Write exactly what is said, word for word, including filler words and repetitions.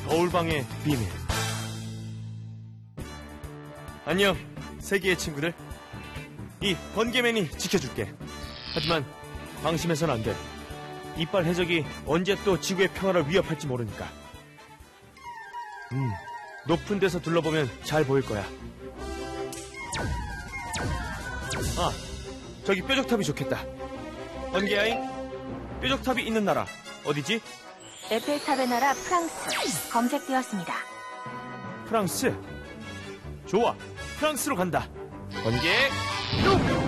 거울방의 비밀. 안녕, 세계의 친구들. 이 번개맨이 지켜줄게. 하지만 방심해선 안 돼. 이빨 해적이 언제 또 지구의 평화를 위협할지 모르니까. 음, 높은 데서 둘러보면 잘 보일 거야. 아, 저기 뾰족탑이 좋겠다. 번개아잉, 뾰족탑이 있는 나라 어디지? 에펠탑의 나라 프랑스 검색되었습니다. 프랑스? 좋아, 프랑스로 간다. 번개 뿅!